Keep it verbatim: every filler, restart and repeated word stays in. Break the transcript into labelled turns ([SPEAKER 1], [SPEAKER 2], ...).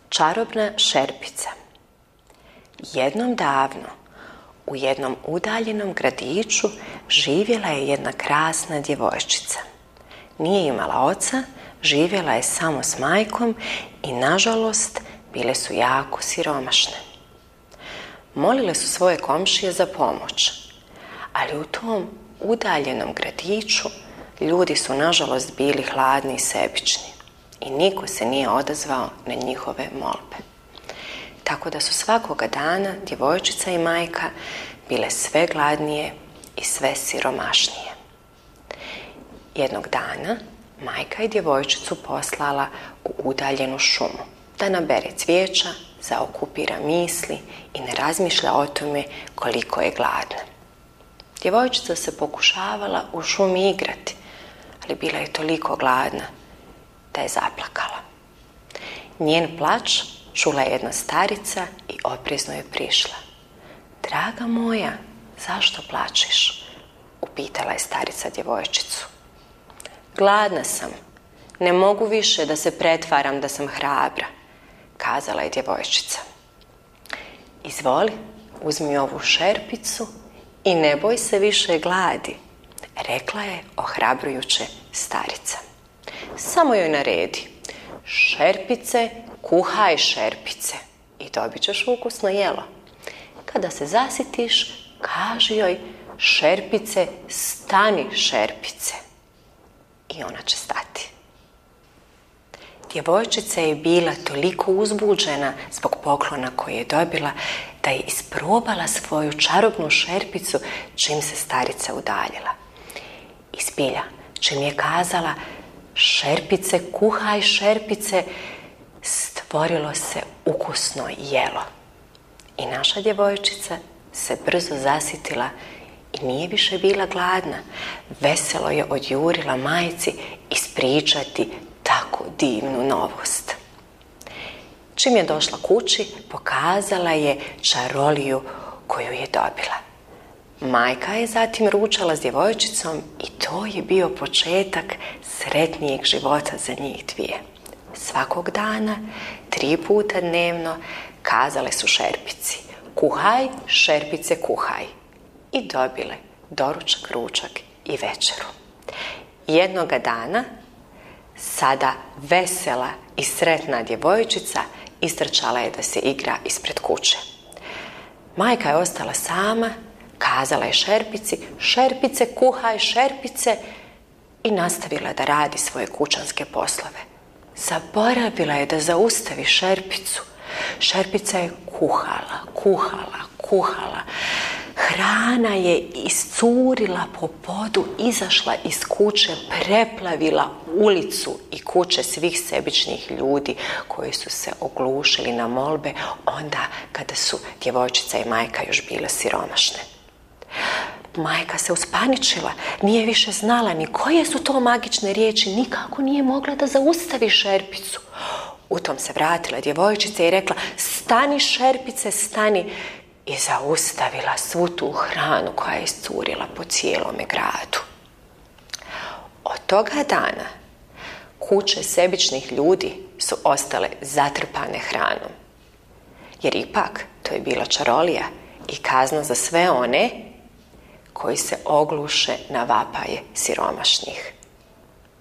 [SPEAKER 1] Čarobna šerpica. Jednom davno, u jednom udaljenom gradiću živjela je jedna krasna djevojčica. Nije imala oca, živjela je samo s majkom i, nažalost, bile su jako siromašne. Molile su svoje komšije za pomoć, ali u tom udaljenom gradiću ljudi su, nažalost, bili hladni i sebični i niko se nije odazvao na njihove molbe. Tako da su svakoga dana djevojčica i majka bile sve gladnije i sve siromašnije. Jednog dana majka je djevojčicu poslala u udaljenu šumu da nabere cvijeća, zaokupira misli i ne razmišlja o tome koliko je gladna. Djevojčica se pokušavala u šumi igrati, ali bila je toliko gladna da je zaplakala. Njen plać čula je jedna starica i oprezno je prišla. "Draga moja, zašto plačeš?" upitala je starica djevojčicu. "Gladna sam, ne mogu više da se pretvaram da sam hrabra", kazala je djevojčica. "Izvoli, uzmi ovu šerpicu i ne boj se više gladi", rekla je ohrabrujuće starica. "Samo joj naredi: šerpice, kuhaj šerpice i dobit ćeš ukusno jelo. Kada se zasitiš, kaži joj: šerpice, stani šerpice, i ona će stati." Djevojčica je bila toliko uzbuđena zbog poklona koji je dobila da je isprobala svoju čarobnu šerpicu čim se starica udaljila. I zbilja, čim je kazala: šerpice, kuhaj šerpice, stvorilo se ukusno jelo. I naša djevojčica se brzo zasitila i nije više bila gladna. Veselo je odjurila majci ispričati tako divnu novost. Čim je došla kući, pokazala je čaroliju koju je dobila. Majka je zatim ručala s djevojčicom i to je bio početak sretnijeg života za njih dvije. Svakog dana, tri puta dnevno, kazale su šerpici: kuhaj, šerpice, kuhaj, i dobile doručak, ručak i večeru. Jednoga dana, sada vesela i sretna djevojčica istrčala je da se igra ispred kuće. Majka je ostala sama, kazala je šerpici: šerpice, kuhaj, šerpice, i nastavila da radi svoje kućanske poslove. Zaboravila je da zaustavi šerpicu. Šerpica je kuhala, kuhala, kuhala. Hrana je iscurila po podu, izašla iz kuće, preplavila ulicu i kuće svih sebičnih ljudi koji su se oglušili na molbe onda kada su djevojčica i majka još bile siromašne. Majka se uspaničila, nije više znala ni koje su to magične riječi, nikako nije mogla da zaustavi šerpicu. U tom se vratila djevojčica i rekla: stani šerpice, stani, i zaustavila svu tu hranu koja je iscurila po cijelome gradu. Od toga dana kuće sebičnih ljudi su ostale zatrpane hranom, jer ipak to je bila čarolija i kazna za sve one koji se ogluše na vapaje siromašnih.